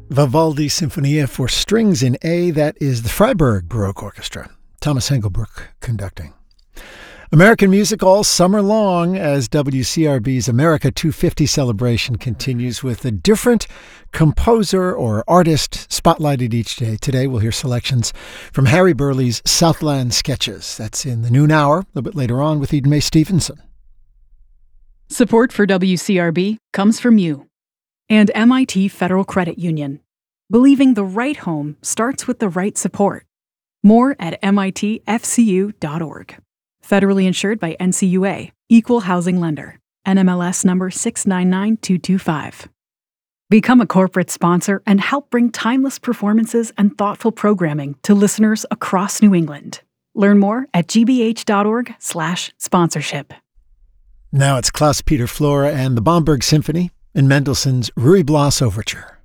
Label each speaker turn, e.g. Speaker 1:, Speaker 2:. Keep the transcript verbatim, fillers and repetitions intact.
Speaker 1: Vivaldi Sinfonia for strings in A. That is the Freiburg Baroque Orchestra. Thomas Engelbrecht conducting. American music all summer long as W C R B's America two fifty celebration continues with a different composer or artist spotlighted each day. Today we'll hear selections from Harry Burleigh's Southland Sketches. That's in the noon hour, a little bit later on with Eden Mae Stevenson.
Speaker 2: Support for W C R B comes from you and M I T Federal Credit Union. Believing the right home starts with the right support. More at M I T F C U dot org. Federally insured by N C U A, Equal Housing Lender, N M L S number six nine nine two two five. Become a corporate sponsor and help bring timeless performances and thoughtful programming to listeners across New England. Learn more at g b h dot org slash sponsorship.
Speaker 1: Now it's Klaus Peter Flora and the Bomberg Symphony in Mendelssohn's Ruy Blas Overture.